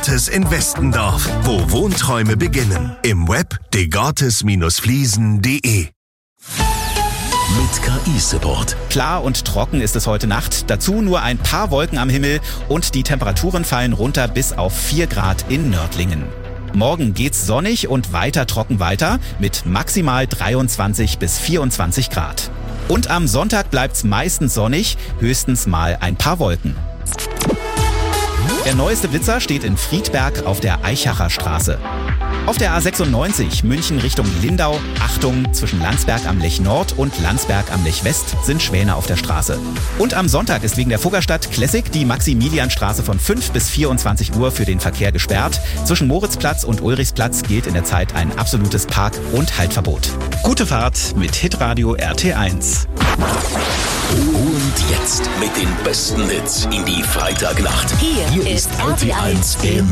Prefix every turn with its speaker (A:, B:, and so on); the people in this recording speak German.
A: Degartes in Westendorf, wo Wohnträume beginnen. Im Web degartes-fliesen.de.
B: Mit KI-Support.
C: Klar und trocken ist es heute Nacht. Dazu nur ein paar Wolken am Himmel und die Temperaturen fallen runter bis auf 4 Grad in Nördlingen. Morgen geht's sonnig und weiter trocken weiter mit maximal 23 bis 24 Grad. Und am Sonntag bleibt's meistens sonnig, höchstens mal ein paar Wolken. Der neueste Blitzer steht in Friedberg auf der Eichacher Straße. Auf der A96 München Richtung Lindau, Achtung, zwischen Landsberg am Lech Nord und Landsberg am Lech West sind Schwäne auf der Straße. Und am Sonntag ist wegen der Fuggerstadt Classic die Maximilianstraße von 5 bis 24 Uhr für den Verkehr gesperrt. Zwischen Moritzplatz und Ulrichsplatz gilt in der Zeit ein absolutes Park- und Haltverbot. Gute Fahrt mit Hitradio RT1.
B: Und jetzt mit den besten Hits in die Freitagnacht.
D: Hier ist RT1 im